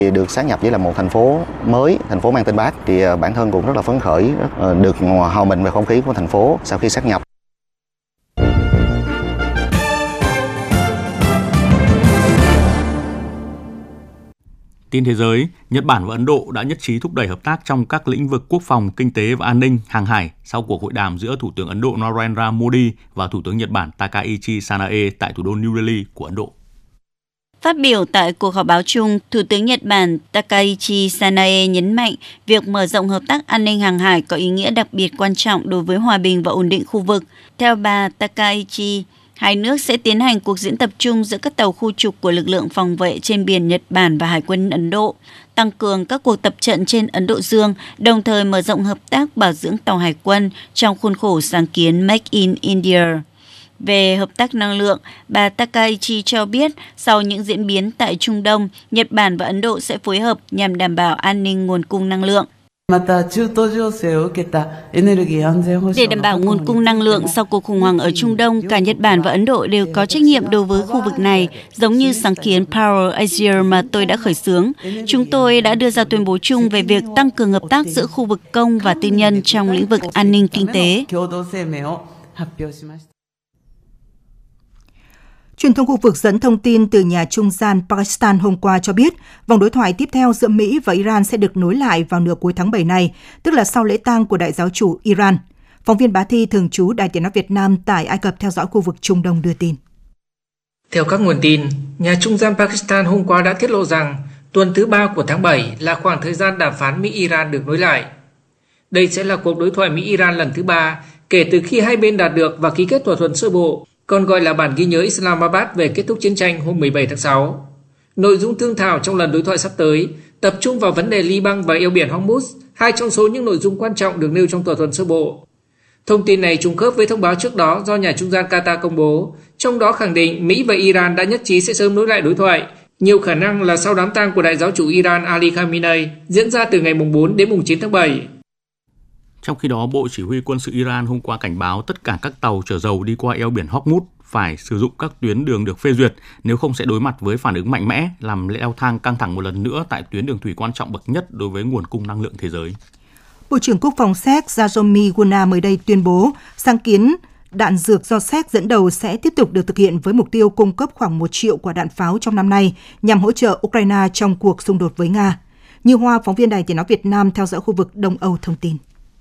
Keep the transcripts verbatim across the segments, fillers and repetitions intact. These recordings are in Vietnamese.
Được sát nhập với là một thành phố mới, thành phố mang tên Bác, thì bản thân cũng rất là phấn khởi, được hòa mình về không khí của thành phố sau khi sát nhập. Tin thế giới, Nhật Bản và Ấn Độ đã nhất trí thúc đẩy hợp tác trong các lĩnh vực quốc phòng, kinh tế và an ninh, hàng hải sau cuộc hội đàm giữa Thủ tướng Ấn Độ Narendra Modi và Thủ tướng Nhật Bản Takaichi Sanae tại thủ đô New Delhi của Ấn Độ. Phát biểu tại cuộc họp báo chung, Thủ tướng Nhật Bản Takaichi Sanae nhấn mạnh việc mở rộng hợp tác an ninh hàng hải có ý nghĩa đặc biệt quan trọng đối với hòa bình và ổn định khu vực. Theo bà Takaichi, hai nước sẽ tiến hành cuộc diễn tập chung giữa các tàu khu trục của lực lượng phòng vệ trên biển Nhật Bản và Hải quân Ấn Độ, tăng cường các cuộc tập trận trên Ấn Độ Dương, đồng thời mở rộng hợp tác bảo dưỡng tàu hải quân trong khuôn khổ sáng kiến Make in India. Về hợp tác năng lượng, bà Takaichi cho biết sau những diễn biến tại Trung Đông, Nhật Bản và Ấn Độ sẽ phối hợp nhằm đảm bảo an ninh nguồn cung năng lượng. Để đảm bảo nguồn cung năng lượng sau cuộc khủng hoảng ở Trung Đông, cả Nhật Bản và Ấn Độ đều có trách nhiệm đối với khu vực này, giống như sáng kiến Power Asia mà tôi đã khởi xướng. Chúng tôi đã đưa ra tuyên bố chung về việc tăng cường hợp tác giữa khu vực công và tư nhân trong lĩnh vực an ninh kinh tế. Truyền thông khu vực dẫn thông tin từ nhà trung gian Pakistan hôm qua cho biết vòng đối thoại tiếp theo giữa Mỹ và Iran sẽ được nối lại vào nửa cuối tháng bảy này, tức là sau lễ tang của đại giáo chủ Iran. Phóng viên Bá Thi thường trú Đài Tiếng nói Việt Nam tại Ai Cập theo dõi khu vực Trung Đông đưa tin. Theo các nguồn tin, nhà trung gian Pakistan hôm qua đã tiết lộ rằng tuần thứ ba của tháng bảy là khoảng thời gian đàm phán Mỹ-Iran được nối lại. Đây sẽ là cuộc đối thoại Mỹ-Iran lần thứ ba kể từ khi hai bên đạt được và ký kết thỏa thuận sơ bộ, còn gọi là bản ghi nhớ Islamabad về kết thúc chiến tranh hôm mười bảy tháng sáu. Nội dung thương thảo trong lần đối thoại sắp tới tập trung vào vấn đề Liban và eo biển Hormuz, hai trong số những nội dung quan trọng được nêu trong thỏa thuận sơ bộ. Thông tin này trùng khớp với thông báo trước đó do nhà trung gian Qatar công bố, trong đó khẳng định Mỹ và Iran đã nhất trí sẽ sớm nối lại đối thoại, nhiều khả năng là sau đám tang của đại giáo chủ Iran Ali Khamenei diễn ra từ ngày bốn đến chín tháng bảy. Trong khi đó, Bộ Chỉ huy Quân sự Iran hôm qua cảnh báo tất cả các tàu chở dầu đi qua eo biển Hormuz phải sử dụng các tuyến đường được phê duyệt, nếu không sẽ đối mặt với phản ứng mạnh mẽ, làm leo thang căng thẳng một lần nữa tại tuyến đường thủy quan trọng bậc nhất đối với nguồn cung năng lượng thế giới. Bộ trưởng Quốc phòng Séc Jaromir Guna mới đây tuyên bố sáng kiến đạn dược do Séc dẫn đầu sẽ tiếp tục được thực hiện với mục tiêu cung cấp khoảng một triệu quả đạn pháo trong năm nay nhằm hỗ trợ Ukraine trong cuộc xung đột với Nga. Như Hoa, phóng viên Đài Tiếng nói Việt Nam theo dõi khu vực Đông Âu thông tin.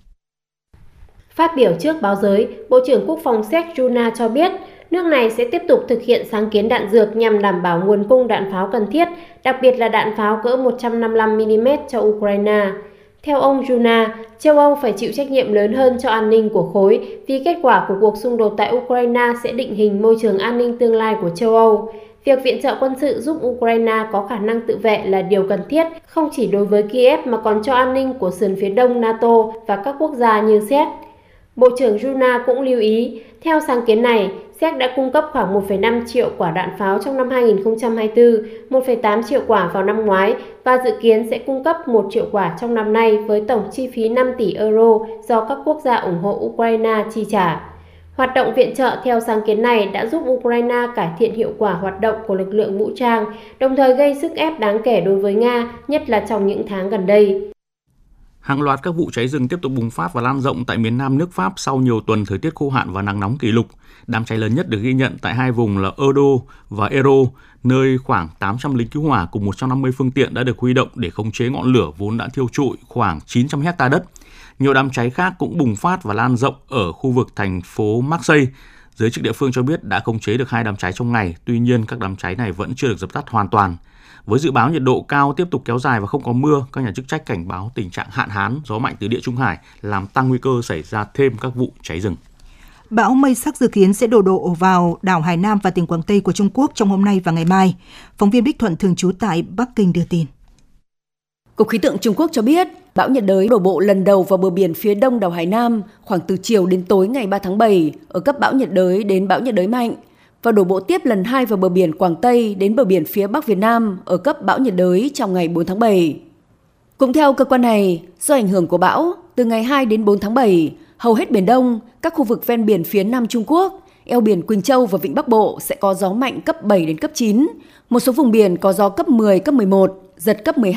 Phát biểu trước báo giới, Bộ trưởng Quốc phòng Séc Juna cho biết nước này sẽ tiếp tục thực hiện sáng kiến đạn dược nhằm đảm bảo nguồn cung đạn pháo cần thiết, đặc biệt là đạn pháo cỡ một trăm năm mươi lăm mi-li-mét cho Ukraine. Theo ông Juna, châu Âu phải chịu trách nhiệm lớn hơn cho an ninh của khối vì kết quả của cuộc xung đột tại Ukraine sẽ định hình môi trường an ninh tương lai của châu Âu. Việc viện trợ quân sự giúp Ukraine có khả năng tự vệ là điều cần thiết, không chỉ đối với Kiev mà còn cho an ninh của sườn phía đông NATO và các quốc gia như Séc. Bộ trưởng Juna cũng lưu ý, theo sáng kiến này, Séc đã cung cấp khoảng một phẩy năm triệu quả đạn pháo trong năm hai nghìn không trăm hai mươi tư, một phẩy tám triệu quả vào năm ngoái và dự kiến sẽ cung cấp một triệu quả trong năm nay với tổng chi phí năm tỷ euro do các quốc gia ủng hộ Ukraine chi trả. Hoạt động viện trợ theo sáng kiến này đã giúp Ukraine cải thiện hiệu quả hoạt động của lực lượng vũ trang, đồng thời gây sức ép đáng kể đối với Nga, nhất là trong những tháng gần đây. Hàng loạt các vụ cháy rừng tiếp tục bùng phát và lan rộng tại miền Nam nước Pháp sau nhiều tuần thời tiết khô hạn và nắng nóng kỷ lục. Đám cháy lớn nhất được ghi nhận tại hai vùng là Eaude và Hérault, nơi khoảng tám trăm lính cứu hỏa cùng một trăm năm mươi phương tiện đã được huy động để khống chế ngọn lửa vốn đã thiêu trụi khoảng chín trăm héc ta đất. Nhiều đám cháy khác cũng bùng phát và lan rộng ở khu vực thành phố Marseille. Giới chức địa phương cho biết đã khống chế được hai đám cháy trong ngày, tuy nhiên các đám cháy này vẫn chưa được dập tắt hoàn toàn. Với dự báo nhiệt độ cao tiếp tục kéo dài và không có mưa, các nhà chức trách cảnh báo tình trạng hạn hán, gió mạnh từ Địa Trung Hải làm tăng nguy cơ xảy ra thêm các vụ cháy rừng. Bão Mây Sắc dự kiến sẽ đổ bộ vào đảo Hải Nam và tỉnh Quảng Tây của Trung Quốc trong hôm nay và ngày mai. Phóng viên Bích Thuận thường trú tại Bắc Kinh đưa tin. Cục Khí tượng Trung Quốc cho biết, bão nhiệt đới đổ bộ lần đầu vào bờ biển phía đông đảo Hải Nam khoảng từ chiều đến tối ngày ba tháng bảy ở cấp bão nhiệt đới đến bão nhiệt đới mạnh và đổ bộ tiếp lần hai vào bờ biển Quảng Tây đến bờ biển phía Bắc Việt Nam ở cấp bão nhiệt đới trong ngày bốn tháng bảy. Cũng theo cơ quan này, do ảnh hưởng của bão, từ ngày hai đến bốn tháng bảy, hầu hết Biển Đông, các khu vực ven biển phía Nam Trung Quốc, eo biển Quỳnh Châu và Vịnh Bắc Bộ sẽ có gió mạnh cấp bảy đến cấp chín. Một số vùng biển có gió cấp mười, cấp mười một, giật cấp mười hai.